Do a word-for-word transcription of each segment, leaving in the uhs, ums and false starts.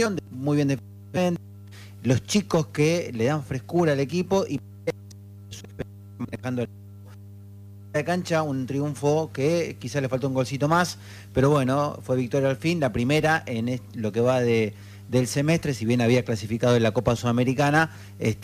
muy bien defendido, los chicos que le dan frescura al equipo y manejando de cancha, un triunfo que quizás le faltó un golcito más, pero bueno, fue victoria al fin, la primera en lo que va de, del semestre, si bien había clasificado en la Copa Sudamericana,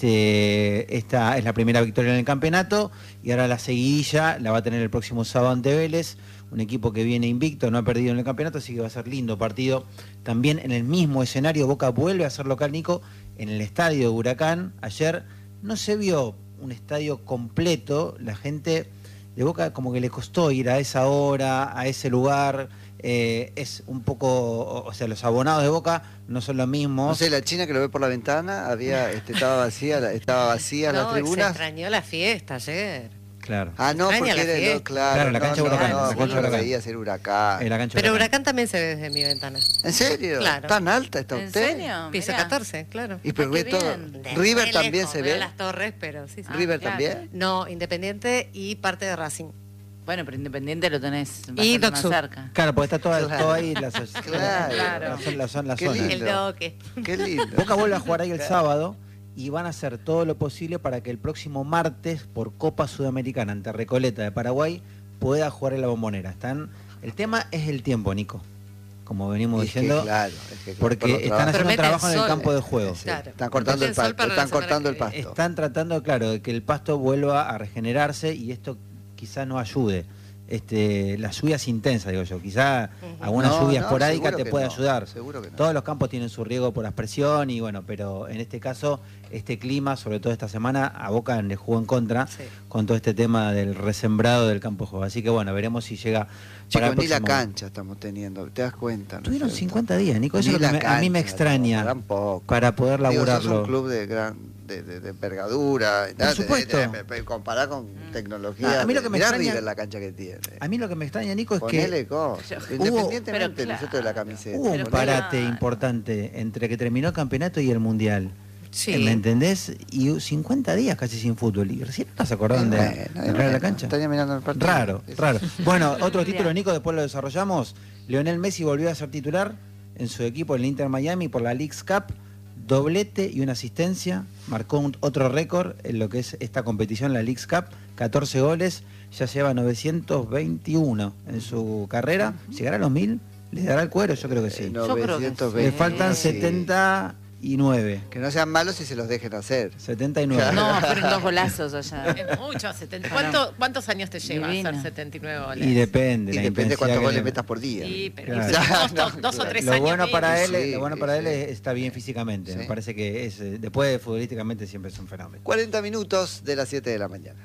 este, esta es la primera victoria en el campeonato y ahora la seguidilla la va a tener el próximo sábado ante Vélez, un equipo que viene invicto, no ha perdido en el campeonato, así que va a ser lindo partido. También en el mismo escenario, Boca vuelve a ser local, Nico, en el estadio de Huracán. Ayer no se vio un estadio completo, la gente de Boca como que le costó ir a esa hora, a ese lugar, eh, es un poco, o sea, los abonados de Boca no son los mismos. No sé, la china que lo ve por la ventana, había, este, estaba vacía, la, estaba vacía no, las tribunas. Se extrañó la fiesta ayer. Claro. Ah, no, porque era, no, claro, claro, la cancha no, Huracán. No, no, la cancha no, Huracán. veía ser Huracán. Eh, la cancha Pero Huracán. Huracán también se ve desde mi ventana. ¿En serio? Claro. ¿Tan alta está ¿En usted? serio? Piso Mirá. catorce, claro. Y pero Ah, qué ve todo. bien. De River re también lejos, se veo ve. las torres, pero sí, sí. Ah, River claro. también. No, Independiente y parte de Racing. Bueno, pero Independiente lo tenés Y bastante más Doxu. cerca. Claro, porque está toda, Claro. todo ahí las, Claro. las, las, las, las Qué zonas. lindo. El doque. Qué lindo. Boca vuelve a jugar ahí el sábado y van a hacer todo lo posible para que el próximo martes, por Copa Sudamericana ante Recoleta de Paraguay, pueda jugar en la Bombonera. Están, el tema es el tiempo, Nico, como venimos Es que diciendo, claro, es que porque por lo están trabajo- haciendo un Permite trabajo el en el sol. campo de juego. Sí, Claro. están cortando el Permite el sol pasto, para la están semana cortando que el viene. pasto. Están tratando, claro, de que el pasto vuelva a regenerarse y esto quizá no ayude. Este, las lluvias intensas, digo yo, quizá Ujú. alguna No, lluvia no, esporádica seguro te que puede no, ayudar. seguro que no. Todos los campos tienen su riego por aspersión y bueno, pero en este caso, este clima, sobre todo esta semana, a Boca le jugó en contra Sí. con todo este tema del resembrado del campo de juego. Así que bueno, veremos si llega para Chicos, el ni la próximo- cancha estamos teniendo, te das cuenta. ¿no es Tuvieron cierto? cincuenta días, Nico, eso Ni es lo que la me- a mí me cancha, extraña no, tampoco. para poder Digo, sos laburarlo. un club de gran de, de, de envergadura, Por supuesto. comparar con tecnología. A mí lo que me mirá extraña- River la cancha que tiene. A mí lo que me extraña, Nico, es que Ponele cosas. Hubo- Independientemente pero nosotros de la claro. camiseta. hubo un Pero parate claro. importante entre que terminó el campeonato y el mundial. Sí. ¿Me entendés? Y cincuenta días casi sin fútbol. Y recién no se acordaron de, Bueno, de bueno, entrar a la cancha. Estaría mirando el partido. Raro, Sí. raro. Bueno, otro título, Nico, después lo desarrollamos. Lionel Messi volvió a ser titular en su equipo, el Inter Miami, por la Leagues Cup. Doblete y una asistencia. Marcó un, otro récord en lo que es esta competición, la Leagues Cup. catorce goles. Ya lleva novecientos veintiuno en su carrera. ¿Llegará a los mil? ¿Les dará el cuero? Yo creo que sí. Eh, Yo creo que novecientos sí. veinte. Le faltan Sí. setenta y nueve. Que no sean malos y se los dejen hacer. setenta y nueve. No, fueron dos golazos allá. Es mucho, setenta. ¿Cuánto- ¿Cuántos años te lleva Divino. hacer setenta y nueve goles? Y depende. Y la depende intensidad cuántos que goles le- metas por día. Sí, pero Claro. dos, No, dos- dos o tres Lo años. bueno para mínimo. él, Sí, lo bueno para sí. él es- está bien físicamente. Sí. Me parece que es eh, después futbolísticamente siempre es un fenómeno. cuarenta minutos de las siete de la mañana.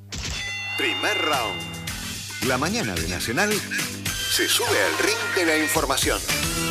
Primer round. La mañana de Nacional se sube al ring de la información.